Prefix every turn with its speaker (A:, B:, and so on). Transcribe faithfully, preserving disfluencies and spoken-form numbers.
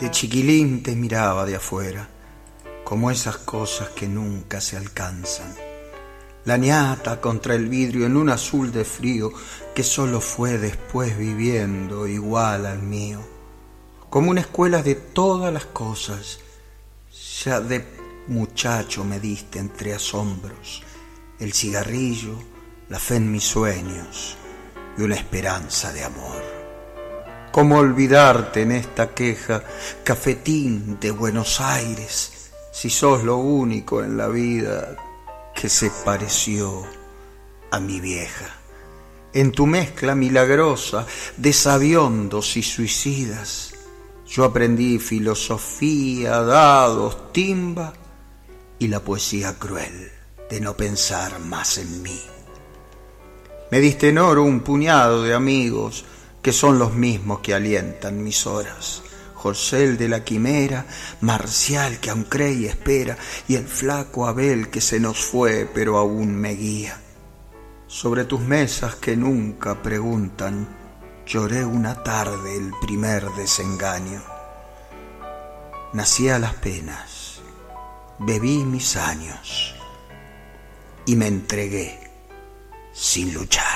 A: De chiquilín te miraba de afuera, como esas cosas que nunca se alcanzan. La ñata contra el vidrio en un azul de frío que solo fue después viviendo igual al mío. Como una escuela de todas las cosas, ya de muchacho me diste entre asombros el cigarrillo, la fe en mis sueños y una esperanza de amor. ¿Cómo olvidarte en esta queja, cafetín de Buenos Aires, si sos lo único en la vida que se pareció a mi vieja? En tu mezcla milagrosa de sabiondos y suicidas, yo aprendí filosofía, dados, timba y la poesía cruel de no pensar más en mí. Me diste en oro un puñado de amigos que son los mismos que alientan mis horas. José el de la quimera, Marcial que aún cree y espera, y el flaco Abel que se nos fue pero aún me guía. Sobre tus mesas que nunca preguntan, lloré una tarde el primer desengaño. Nací a las penas, bebí mis años y me entregué sin luchar.